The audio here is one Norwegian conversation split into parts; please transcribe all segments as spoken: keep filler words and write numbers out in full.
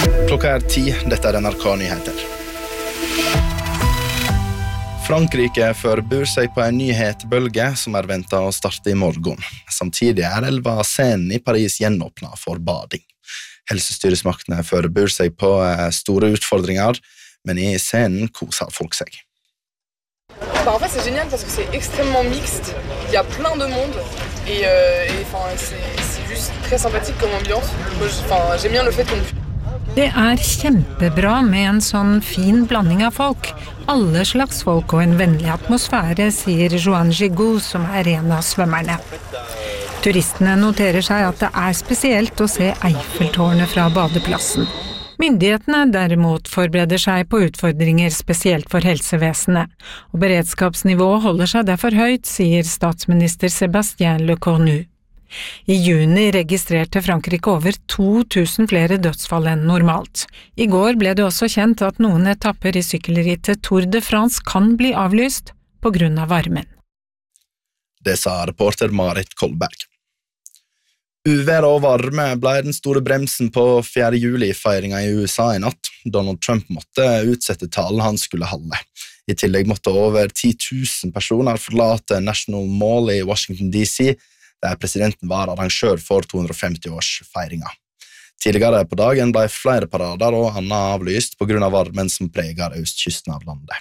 Klokka er ti, dette er N R K Nyheter. Frankrike forbereder seg på en nyhetsbølge som er ventet å starte i morgen. Samtidig er elva Seine i Paris gjenåpnet for bading. Helsestyresmaktene forbereder seg på store utfordringer, men i Seine koser folk seg. Bah, en fait, c'est génial parce que c'est extrêmement mixte. Il y a plein de monde et, euh, et c'est, c'est juste très sympathique comme ambiance. Moi, j'aime bien le fait qu'on... Det er kjempebra med en sånn fin blanding av folk. Alle slags folk og en vennlig atmosfære, sier Joan Gigot, som er en av svømmerne. Turistene noterer seg at det er spesielt å se Eiffeltårnet fra badeplassen. Myndighetene derimot forbereder seg på utfordringer spesielt for helsevesenet, og beredskapsnivået holder seg derfor høyt, sier statsminister Sébastien Lecornu. I juni registrerte Frankrike over to tusen flere dødsfall enn normalt. I går ble det også kjent at noen etapper i sykkelrittet Tour de France kan bli avlyst på grunn av varmen. Det sa reporter Marit Kolberg. Uvær og varme ble den store bremsen på fjerde juli-feiringen i U S A i natt. Donald Trump måtte utsette talen han skulle holde. I tillegg måtte over ti tusen personer forlate National Mall i Washington D C, der presidenten var arrangør for to hundre og femti års feiringen. Tidligere på dagen ble flere parader og annet avlyst på grunn av varmen som preger østkysten av landet.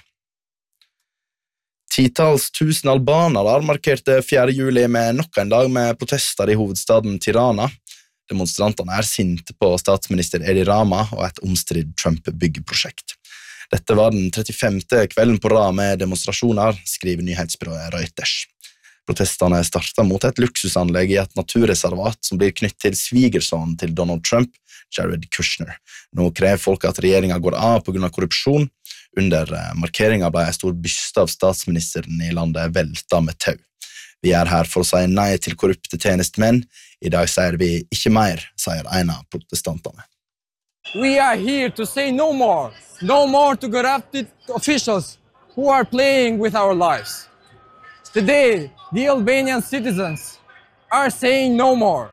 Titals tusen albanere markerte fjerde juli med nok en dag med protester i hovedstaden Tirana. Demonstrantene er sinte på statsminister Edi Rama og et omstridt Trump-byggeprosjekt. Dette var den trettifemte kvelden på rad med demonstrasjoner, skriver nyhetsbyrået Reuters. Protestene startet mot et luksusanlegg i et naturreservat som blir knyttet til svigersønnen til Donald Trump, Jared Kushner. Nå krever folk at regjeringen går av på grunn av korrupsjon. Under markeringen ble en stor byste av statsministeren i landet veltet med tau. Vi er her for å si nei til korrupte tjenestemenn. I dag sier vi ikke mer, sier en av protestantene. We are here to say no more. No more to corrupted officials who are playing with our lives. Today, the Albanian citizens are saying no more.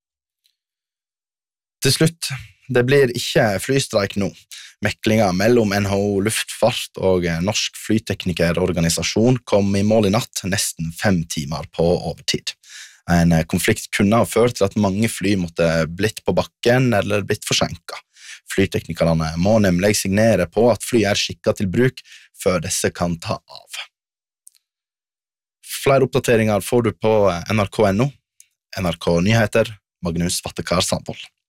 Til slutt, det blir ikke flystreik nå. Meklinga mellom N H O Luftfart og Norsk Flyteknikerorganisasjon kom i mål i natt nesten fem timer på overtid. En konflikt kunne ha ført til at mange fly måtte blitt på bakken eller blitt forsinket. Flyteknikerne må nemlig signere på at fly er skikket til bruk før disse kan ta av. Flere oppdateringer får du på N R K punktum no. N R K Nyheter, Magnus Vattekar Sandvold.